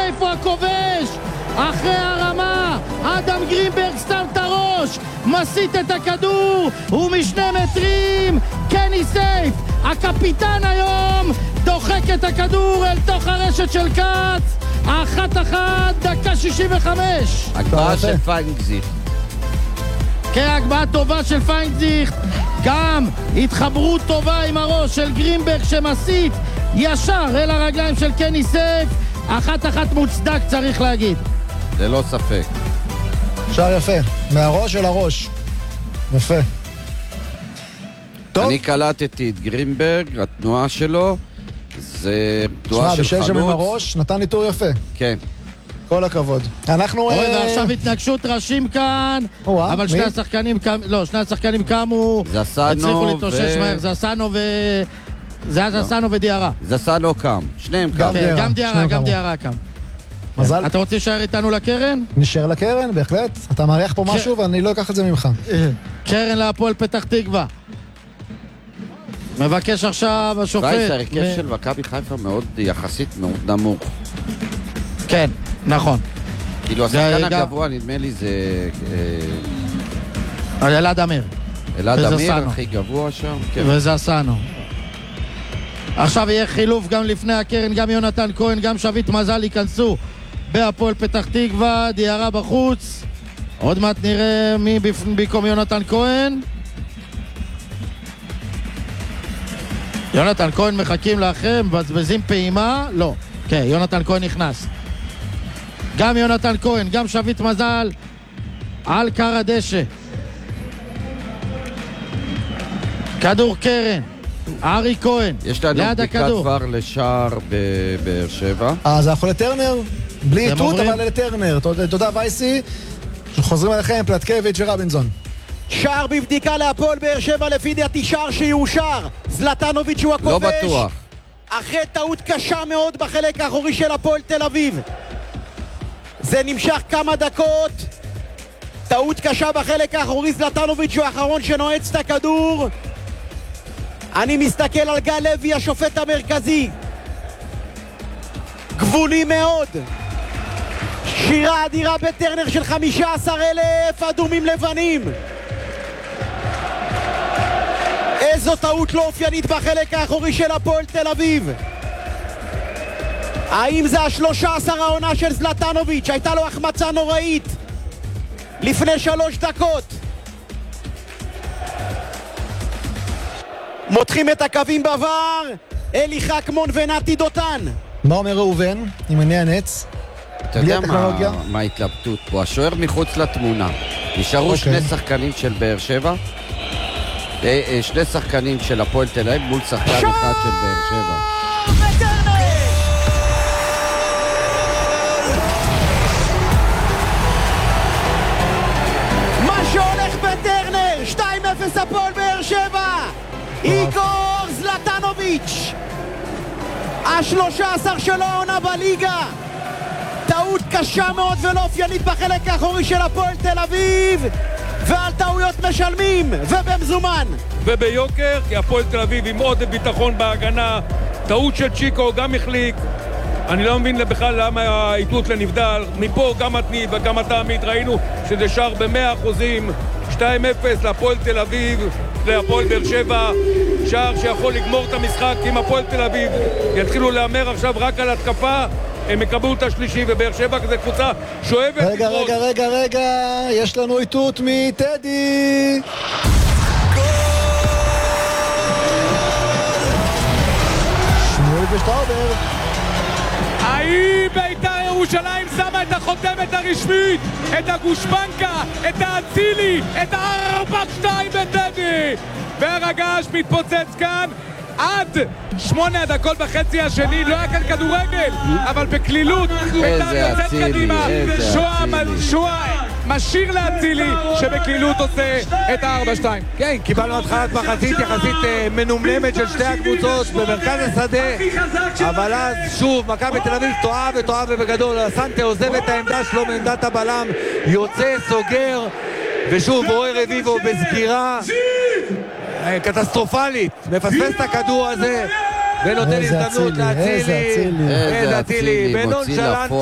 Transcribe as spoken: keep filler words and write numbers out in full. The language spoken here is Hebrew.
איפה הכובש? אחרי הרמה, אדם גרינברג שם את הראש, מסיט את הכדור, ומשני מטרים, קני סייף, הקפיטן היום, דוחק את הכדור אל תוך הרשת של קאץ, אחת אחת, דקה שישים וחמש. הגבהה של פיינגזיך. כן, הגבהה טובה של פיינגזיך, גם התחברות טובה עם הראש של גרינברג שמסיט ישר אל הרגליים של קני סייף, אחת אחת מוצדק צריך להגיד. זה לא ספק. שער יפה, מהראש אל הראש. יפה. טוב. אני קלטתי את גרינברג, התנועה שלו, זה תנועה של חלוץ. בשל שם עם הראש, נתן לי טור יפה. כן. כל הכבוד. אנחנו... אוי, ועכשיו התנגשות ראשים כאן, אבל שני השחקנים קמו, לא, שני השחקנים קמו, הצליחו להתאושש מהר, זה אסנו ו... זה היה זסנו ודיארה. זסנו קם, שניהם קם. גם דיארה, גם דיארה קם. מזל. אתה רוצה להישאר איתנו לקרן? נשאר לקרן, בהחלט. אתה מעריך פה משהו ואני לא אקח את זה ממך. קרן להפועל פתח תקווה. מבקש עכשיו השופט. וייס, הרכב של מכבי חיפה מאוד יחסית מאוד נמוך. כן, נכון. כאילו השחקן הגבוה נדמה לי זה... אלעד אמיר. אלעד אמיר הכי גבוה שם. וזה עשנו. עכשיו יהיה חילוף גם לפני הקרן, גם יונתן כהן, גם שביט מזל ייכנסו בהפועל פתח תקווה, דיארה בחוץ. עוד מעט נראה מי במקום יונתן כהן. יונתן כהן מחכים לאחר, מבזבזים פעימה? לא. כן, יונתן כהן נכנס. גם יונתן כהן, גם שביט מזל על קר הדשא. כדור קרן. ארי כהן, יש לנו בדיקת כבר לשער בבאר שבע. אה, זה יכול לטרנר? בלי איתות, אבל לטרנר. תודה וייסי. חוזרים עליכם, פלטקביץ' ורבינזון. שער בבדיקה להפועל באר שבע, לפי דעתי שער שיאושר. זלטנוביץ' הוא הכובש. לא בטוח. אחרי טעות קשה מאוד בחלק האחורי של הפועל תל אביב. זה נמשך כמה דקות. טעות קשה בחלק האחורי, זלטנוביץ' הוא האחרון שנועץ את הכדור. אני מסתכל על גל לוי, השופט המרכזי. גבולי מאוד. שירה אדירה בטרנר של חמישה עשר אלף אדומים לבנים. איזו טעות לא אופיינית בחלק האחורי של הפועל תל אביב. האם זה השלושה עשר העונה של זלטנוביץ'? הייתה לו החמצה נוראית לפני שלוש דקות. מותחים את הקווים בעבר, אלי חכמון ונתי דותן. מה אומר ראובן עם עיני הנץ? אתה יודע מה, מה ההתלבטות פה? השוער מחוץ לתמונה. נשארו okay. שני שחקנים של באר שבע, שני שחקנים של הפועל תל אביב מול שחקן אחד של באר שבע. מה שהולך בטרנר, שתיים אפס הפועל באר שבע. איגור זלטנוביץ', השלושה עשר שלו עונה בליגה. טעות קשה מאוד ולא אופיינית בחלק האחורי של הפועל תל אביב, ועל טעויות משלמים ובמזומן וביוקר, כי הפועל תל אביב עם עוד ביטחון בהגנה. טעות של צ'יקו גם החליק. אני לא מבין בכלל למה העיתות לנבדל. מפה גם התניד וגם התעמית ראינו שזה שער ב-מאה אחוזים. שתיים אפס להפועל תל אביב, להפועל באר שבע, שער שיכול לגמור את המשחק. אם הפועל תל אביב יתחילו לאמר עכשיו רק על התקפה, הם יקבלו את השלישי, ובאר שבע כזה קבוצה שואבת. רגע, רגע, רגע, רגע, יש לנו איתות מטדי. שמואל ושטאובר. האם בית"ר ירושלים שמה את החותמת הרשמית, את הגושפנקה, את האצילי, את הארבע שתיים בטדי, והרגש מתפוצץ כאן. עד שמונה הדקות בחצי השני לא היה כאן כדורגל, אבל בכלילות בית"ר יוצאת קדימה. שועה משאיר לאצילי שבכלילות עושה את ה-ארבע שתיים. כן, קיבלנו התחלת מחצית יחסית מנומנמת של שתי הקבוצות במרכז השדה, אבל אז שוב מכבי תל אביב טועה וטועה ובגדול. סנטה עוזב את העמדה שלו מעמדת הבלם, יוצא, סוגר, ושוב רועי רביבו בסגירה קטסטרופלית, מפספס את הכדור הזה ונותן הזדמנות לאצילי, איזה אצילי, בנונשלנט